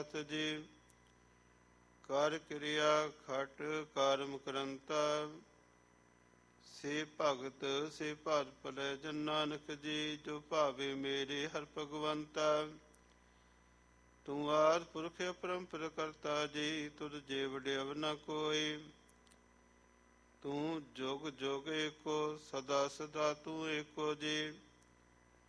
ਜੀ ਕਰ ਕਿਰਿਆ ਖਟ ਕਰਮ ਕਰੰਤਾ ਸੇ ਭਗਤ ਸੇ ਭਜ ਭਲੇ ਜਨ ਨਾਨਕ ਜੀ ਜੋ ਭਾਵੇ ਮੇਰੇ ਹਰਿ ਭਗਵੰਤਾ ਤੂੰ ਆਦਿ ਪੁਰਖ ਅਪਰੰਪਰ ਕਰਤਾ ਜੀ ਤੁਧ ਜੇ ਵਡਿਆਵ ਨ ਕੋਈ ਤੂੰ ਜੁਗ ਜੁਗ ਏਕੋ ਸਦਾ ਸਦਾ ਤੂੰ ਏਕੋ ਜੀ